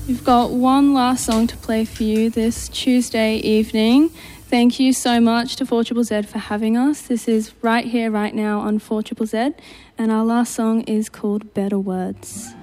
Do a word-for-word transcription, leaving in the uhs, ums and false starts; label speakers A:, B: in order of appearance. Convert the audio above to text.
A: We've got one last song to play for you this Tuesday evening. Thank you so much to four Z Z Z for having us. This is Right Here, Right Now on four Z Z Z, and our last song is called Better Words.